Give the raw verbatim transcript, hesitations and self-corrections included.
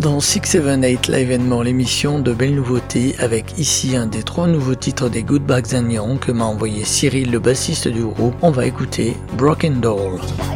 Dans six sept huit Live and More, l'émission de belles nouveautés avec ici un des trois nouveaux titres des Good Bags and Young que m'a envoyé Cyril, le bassiste du groupe. On va écouter Broken Doll.